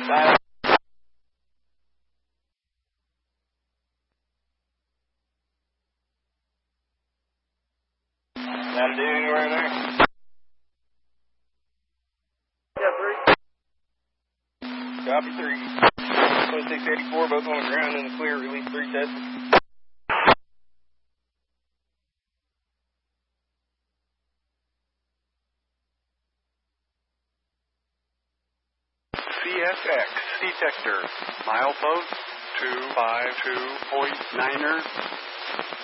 Not a dude anywhere in there? Yeah, 3. Copy 3. 2684, both on the ground in the clear, release 3 Tesla. CSX detector, milepost 252.9er.